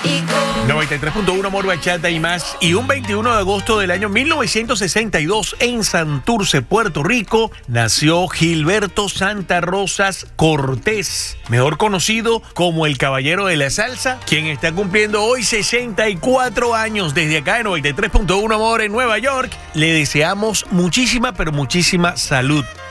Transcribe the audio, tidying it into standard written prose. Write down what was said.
93.1 Amor, Bachata y más. Y un 21 de agosto del año 1962 en Santurce, Puerto Rico, nació Gilberto Santa Rosas Cortés, mejor conocido como el Caballero de la Salsa, quien está cumpliendo hoy 64 años. Desde acá en 93.1 Amor en Nueva York, le deseamos muchísima, pero muchísima salud.